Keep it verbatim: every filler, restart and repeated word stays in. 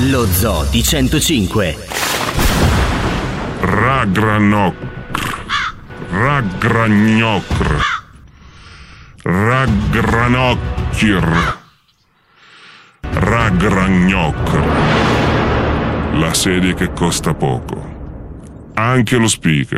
Lo Zoo di centocinque. Ragranocr. Ragragnocr. Ragranocchir. Ragragnocr. La serie che costa poco. Anche lo speaker.